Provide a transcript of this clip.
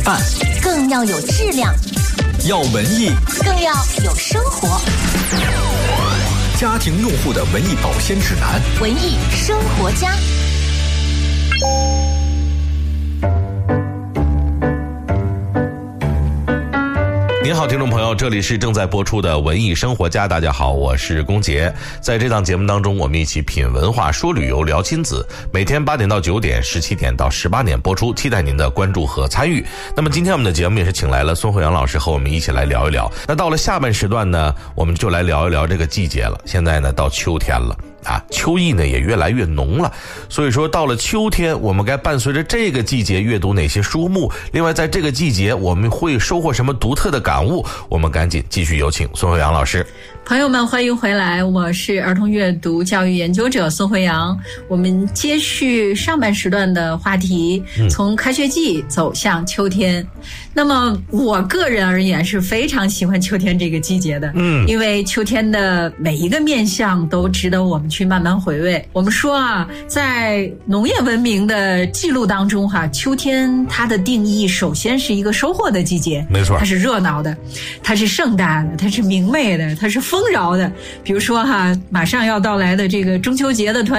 范， 更要有质量， 要文艺， 更要有生活。 家庭用户的文艺保鲜指南， 文艺生活家。 您好，听众朋友，这里是正在播出的文艺生活家。大家好，我是龚杰。在这档节目当中，我们一起品文化、说旅游、聊亲子。每天8点到9点，17点到18点播出，期待您的关注和参与。那么今天我们的节目也是请来了孙慧阳老师和我们一起来聊一聊。那到了下半时段呢，我们就来聊一聊这个季节了。现在呢，到秋天了。秋意呢也越来越浓了，所以说到了秋天，我们该伴随着这个季节阅读哪些书目？另外，在这个季节我们会收获什么独特的感悟？我们赶紧继续有请孙慧阳老师。 朋友们，欢迎回来，我是儿童阅读教育研究者孙慧阳。我们接续上半时段的话题，从开学季走向秋天。那么我个人而言是非常喜欢秋天这个季节的，因为秋天的每一个面向都值得我们去慢慢回味。我们说在农业文明的记录当中秋天它的定义首先是一个收获的季节， 没错， 它是热闹的，它是盛大的，它是明媚的，它是丰饶的。比如说马上要到来的这个中秋节的团